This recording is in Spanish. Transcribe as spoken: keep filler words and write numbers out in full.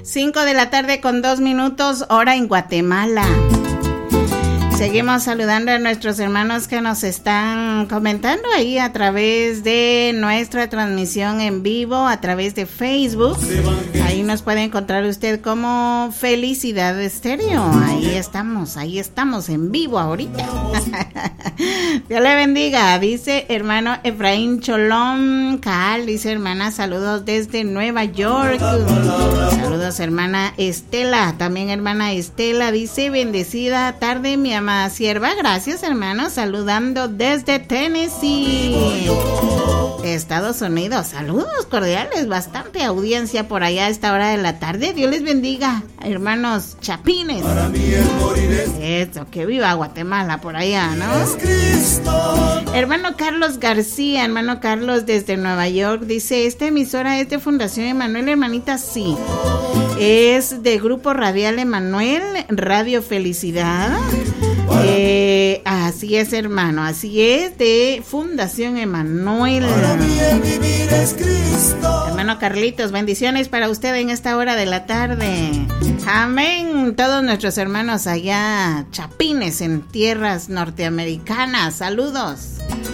cinco de la tarde con dos minutos, hora en Guatemala. Seguimos saludando a nuestros hermanos que nos están comentando ahí a través de nuestra transmisión en vivo, a través de Facebook. Ahí nos puede encontrar usted como Felicidad Estéreo. Ahí estamos, ahí estamos en vivo ahorita. Dios le bendiga, dice hermano Efraín Cholón Cal, dice hermana, saludos desde Nueva York. Saludos hermana Estela, también hermana Estela, dice bendecida tarde mi amada sierva, gracias hermano, saludando desde Tennessee, Estados Unidos. Saludos cordiales, bastante audiencia por allá a esta hora de la tarde. Dios les bendiga, hermanos chapines. Eso, que viva Guatemala por allá, ¿no? Hermano Carlos García, hermano Carlos desde Nueva York, dice, esta emisora es de Fundación Emanuel, hermanita, sí. Es de Grupo Radial Emanuel, Radio Felicidad. Eh, así es, hermano, así es, de Fundación Emanuel. Hermano Carlitos, bendiciones para usted en esta hora de la tarde. Amén. Todos nuestros hermanos allá, chapines en tierras norteamericanas, saludos.